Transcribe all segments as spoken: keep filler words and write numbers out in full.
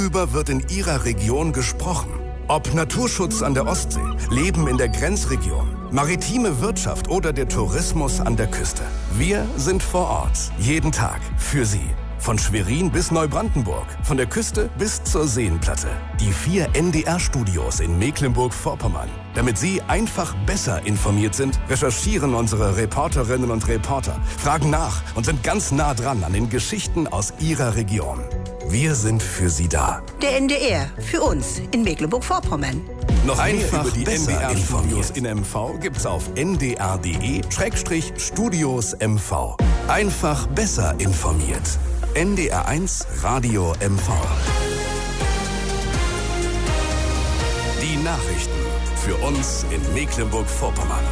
Über wird in Ihrer Region gesprochen. Ob Naturschutz an der Ostsee, Leben in der Grenzregion, maritime Wirtschaft oder der Tourismus an der Küste. Wir sind vor Ort, jeden Tag, für Sie. Von Schwerin bis Neubrandenburg, von der Küste bis zur Seenplatte. Die vier N D R-Studios in Mecklenburg-Vorpommern. Damit Sie einfach besser informiert sind, recherchieren unsere Reporterinnen und Reporter, fragen nach und sind ganz nah dran an den Geschichten aus Ihrer Region. Wir sind für Sie da. Der N D R, für uns in Mecklenburg-Vorpommern. Noch einfach über die N D R-Studios in M V gibt's auf n d r punkt d e Schrägstrich Studios M V. Einfach besser informiert. N D R eins Radio M V. Die Nachrichten für uns in Mecklenburg-Vorpommern.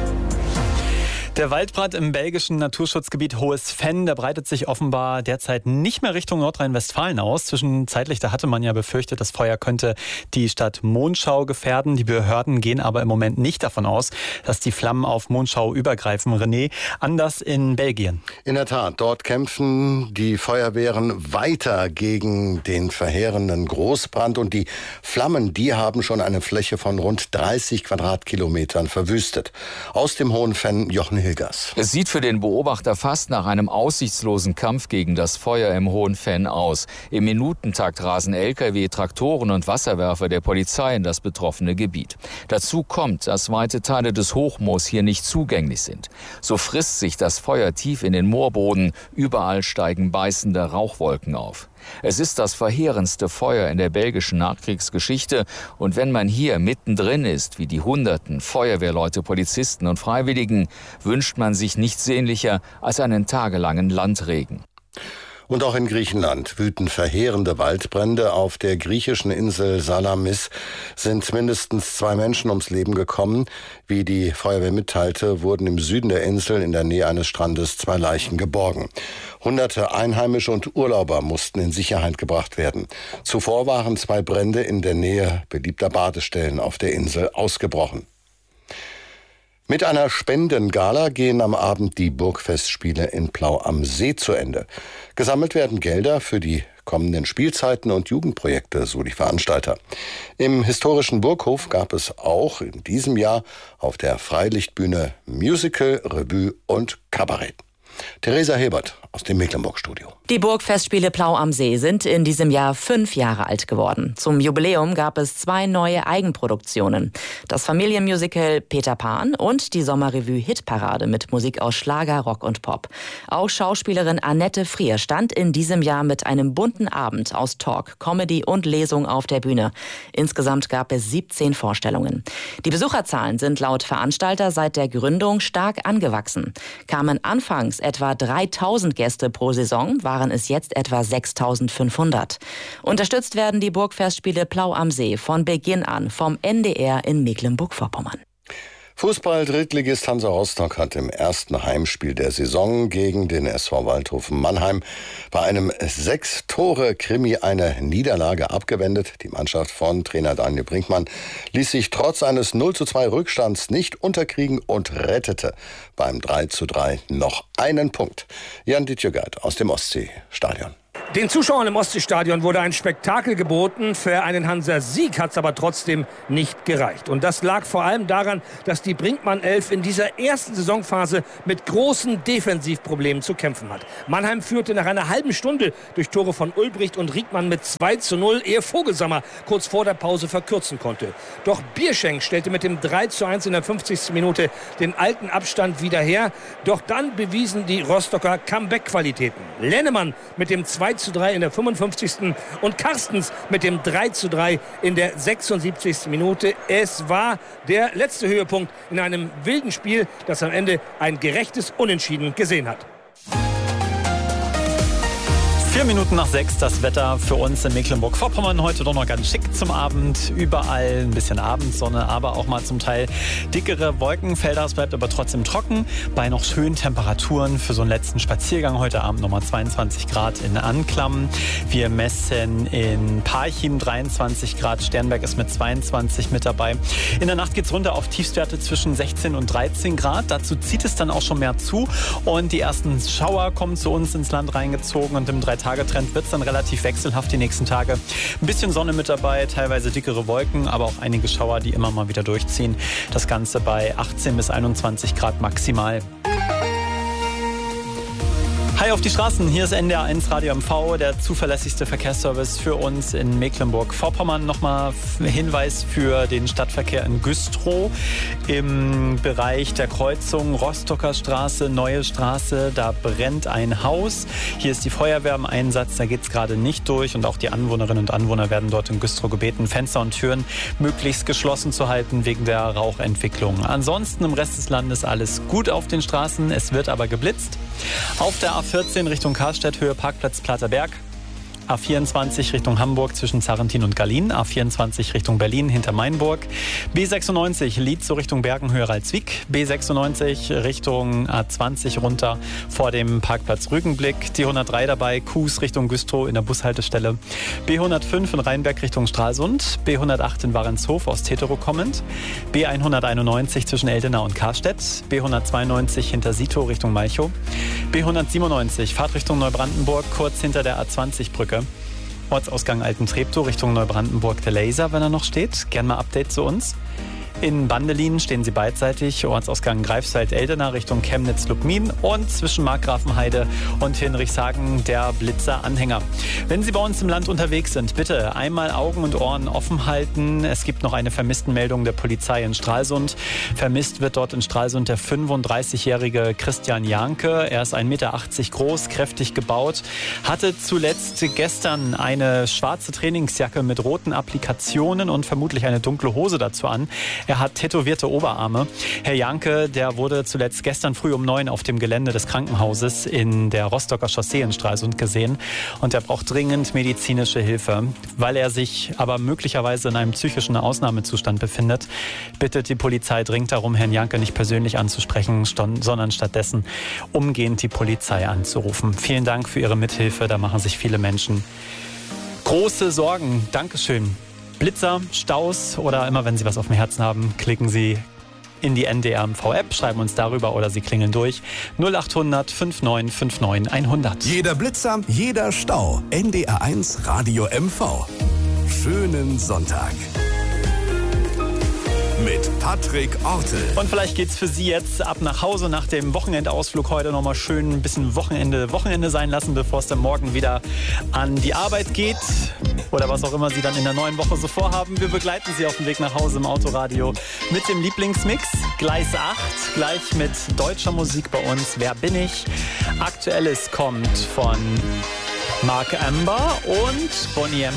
Der Waldbrand im belgischen Naturschutzgebiet Hohes Venn, der breitet sich offenbar derzeit nicht mehr Richtung Nordrhein-Westfalen aus. Zwischenzeitlich, da hatte man ja befürchtet, das Feuer könnte die Stadt Monschau gefährden. Die Behörden gehen aber im Moment nicht davon aus, dass die Flammen auf Monschau übergreifen. René, anders in Belgien. In der Tat, dort kämpfen die Feuerwehren weiter gegen den verheerenden Großbrand. Und die Flammen, die haben schon eine Fläche von rund dreißig Quadratkilometern verwüstet. Aus dem Hohen Venn, Jochen Hilgers. Es sieht für den Beobachter fast nach einem aussichtslosen Kampf gegen das Feuer im Hohen Venn aus. Im Minutentakt rasen L K W, Traktoren und Wasserwerfer der Polizei in das betroffene Gebiet. Dazu kommt, dass weite Teile des Hochmoors hier nicht zugänglich sind. So frisst sich das Feuer tief in den Moorboden. Überall steigen beißende Rauchwolken auf. Es ist das verheerendste Feuer in der belgischen Nachkriegsgeschichte. Und wenn man hier mittendrin ist, wie die Hunderten Feuerwehrleute, Polizisten und Freiwilligen, wünscht man sich nichts sehnlicher als einen tagelangen Landregen. Und auch in Griechenland wüten verheerende Waldbrände. Auf der griechischen Insel Salamis sind mindestens zwei Menschen ums Leben gekommen. Wie die Feuerwehr mitteilte, wurden im Süden der Insel in der Nähe eines Strandes zwei Leichen geborgen. Hunderte Einheimische und Urlauber mussten in Sicherheit gebracht werden. Zuvor waren zwei Brände in der Nähe beliebter Badestellen auf der Insel ausgebrochen. Mit einer Spendengala gehen am Abend die Burgfestspiele in Plau am See zu Ende. Gesammelt werden Gelder für die kommenden Spielzeiten und Jugendprojekte, so die Veranstalter. Im historischen Burghof gab es auch in diesem Jahr auf der Freilichtbühne Musical, Revue und Kabarett. Theresa Hilbert aus dem Mecklenburg-Studio. Die Burgfestspiele Plau am See sind in diesem Jahr fünf Jahre alt geworden. Zum Jubiläum gab es zwei neue Eigenproduktionen. Das Familienmusical Peter Pan und die Sommerrevue Hitparade mit Musik aus Schlager, Rock und Pop. Auch Schauspielerin Annette Frier stand in diesem Jahr mit einem bunten Abend aus Talk, Comedy und Lesung auf der Bühne. Insgesamt gab es siebzehn Vorstellungen. Die Besucherzahlen sind laut Veranstalter seit der Gründung stark angewachsen. Kamen anfangs etwa dreitausend Gäste pro Saison, waren es jetzt etwa sechstausendfünfhundert. Unterstützt werden die Burgfestspiele Plau am See von Beginn an vom N D R in Mecklenburg-Vorpommern. Fußball-Drittligist Hansa Rostock hat im ersten Heimspiel der Saison gegen den S V Waldhofen Mannheim bei einem Sechs-Tore-Krimi eine Niederlage abgewendet. Die Mannschaft von Trainer Daniel Brinkmann ließ sich trotz eines null zu zwei Rückstands nicht unterkriegen und rettete beim drei zu drei noch einen Punkt. Jan Dietjögert aus dem Ostseestadion. Den Zuschauern im Ostseestadion wurde ein Spektakel geboten. Für einen Hansa-Sieg hat es aber trotzdem nicht gereicht. Und das lag vor allem daran, dass die Brinkmann-Elf in dieser ersten Saisonphase mit großen Defensivproblemen zu kämpfen hat. Mannheim führte nach einer halben Stunde durch Tore von Ulbricht und Riekmann mit zwei zu null, ehe Vogelsammer kurz vor der Pause verkürzen konnte. Doch Bierschenk stellte mit dem drei zu eins in der fünfzigsten Minute den alten Abstand wieder her. Doch dann bewiesen die Rostocker Comeback-Qualitäten. Lennemann mit dem zwei zu drei in der fünfundfünfzigsten und Carstens mit dem drei zu drei in der sechsundsiebzigsten Minute. Es war der letzte Höhepunkt in einem wilden Spiel, das am Ende ein gerechtes Unentschieden gesehen hat. Vier Minuten nach sechs, das Wetter für uns in Mecklenburg-Vorpommern. Heute doch noch ganz schick zum Abend. Überall ein bisschen Abendsonne, aber auch mal zum Teil dickere Wolkenfelder. Es bleibt aber trotzdem trocken. Bei noch schönen Temperaturen für so einen letzten Spaziergang heute Abend nochmal zweiundzwanzig Grad in Anklam. Wir messen in Parchim dreiundzwanzig Grad. Sternberg ist mit zweiundzwanzig mit dabei. In der Nacht geht es runter auf Tiefstwerte zwischen sechzehn und dreizehn Grad. Dazu zieht es dann auch schon mehr zu. Und die ersten Schauer kommen zu uns ins Land reingezogen. Und im drei Tagetrend wird es dann relativ wechselhaft die nächsten Tage. Ein bisschen Sonne mit dabei, teilweise dickere Wolken, aber auch einige Schauer, die immer mal wieder durchziehen. Das Ganze bei achtzehn bis einundzwanzig Grad maximal. Hi auf die Straßen, hier ist N D R eins Radio M V, der zuverlässigste Verkehrsservice für uns in Mecklenburg-Vorpommern. Nochmal Hinweis für den Stadtverkehr in Güstrow im Bereich der Kreuzung Rostocker Straße, Neue Straße. Da brennt ein Haus. Hier ist die Feuerwehr im Einsatz, da geht es gerade nicht durch. Und auch die Anwohnerinnen und Anwohner werden dort in Güstrow gebeten, Fenster und Türen möglichst geschlossen zu halten wegen der Rauchentwicklung. Ansonsten im Rest des Landes alles gut auf den Straßen, es wird aber geblitzt. Auf der A vierzehn Richtung Karstedt, Höhe Parkplatz Platterberg. A vierundzwanzig Richtung Hamburg zwischen Zarrentin und Gallien. A vierundzwanzig Richtung Berlin hinter Mainburg. B sechsundneunzig Lietzow Richtung Bergen, Höhe Ralswiek. B sechsundneunzig Richtung A zwanzig runter vor dem Parkplatz Rügenblick. Die hundertdrei dabei, Kues Richtung Güstrow in der Bushaltestelle. B hundertfünf in Rheinberg Richtung Stralsund. B hundertacht in Warenshof aus Tetero kommend. B hunderteinundneunzig zwischen Eldena und Karstedt. B hundertzweiundneunzig hinter Sito Richtung Malchow. B hundertsiebenundneunzig Fahrtrichtung Neubrandenburg kurz hinter der A zwanzig Brücke. Ortsausgang Alten-Treptow Richtung Neubrandenburg der Laser, wenn er noch steht. Gern mal Update zu uns. In Bandelin stehen sie beidseitig. Ortsausgang Greifswald-Eldena Richtung Chemnitz-Lubmin und zwischen Markgrafenheide und Hinrichshagen der Blitzer-Anhänger. Wenn Sie bei uns im Land unterwegs sind, bitte einmal Augen und Ohren offen halten. Es gibt noch eine Vermisstenmeldung der Polizei in Stralsund. Vermisst wird dort in Stralsund der fünfunddreißigjährige Christian Janke. Er ist ein Meter achtzig groß, kräftig gebaut, hatte zuletzt gestern eine schwarze Trainingsjacke mit roten Applikationen und vermutlich eine dunkle Hose dazu an. Er hat tätowierte Oberarme. Herr Janke, der wurde zuletzt gestern früh um neun auf dem Gelände des Krankenhauses in der Rostocker Chaussee in Stralsund gesehen. Und er braucht dringend medizinische Hilfe. Weil er sich aber möglicherweise in einem psychischen Ausnahmezustand befindet, bittet die Polizei dringend darum, Herrn Janke nicht persönlich anzusprechen, sondern stattdessen umgehend die Polizei anzurufen. Vielen Dank für Ihre Mithilfe. Da machen sich viele Menschen große Sorgen. Dankeschön. Blitzer, Staus oder immer wenn Sie was auf dem Herzen haben, klicken Sie in die N D R M V-App, schreiben uns darüber oder Sie klingeln durch null acht hundert neunundfünfzig neunundfünfzig hundert. Jeder Blitzer, jeder Stau. N D R eins Radio M V. Schönen Sonntag. Mit Patrick Ortel. Und vielleicht geht's für Sie jetzt ab nach Hause nach dem Wochenendausflug heute nochmal schön ein bisschen Wochenende, Wochenende sein lassen, bevor es dann morgen wieder an die Arbeit geht. Oder was auch immer Sie dann in der neuen Woche so vorhaben. Wir begleiten Sie auf dem Weg nach Hause im Autoradio mit dem Lieblingsmix. Gleis acht, gleich mit deutscher Musik bei uns. Wer bin ich? Aktuelles kommt von Mark Amber und Bonnie M.